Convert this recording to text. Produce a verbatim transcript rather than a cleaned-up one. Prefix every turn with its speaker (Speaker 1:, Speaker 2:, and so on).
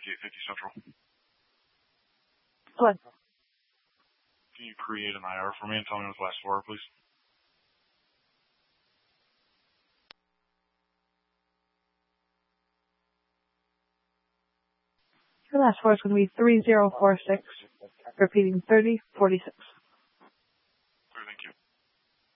Speaker 1: fifty-eight fifty Central.
Speaker 2: Go ahead.
Speaker 1: Can you create an I R for me and tell me what the last four are, please?
Speaker 2: The last four is going to be three zero four six, repeating thirty forty-six.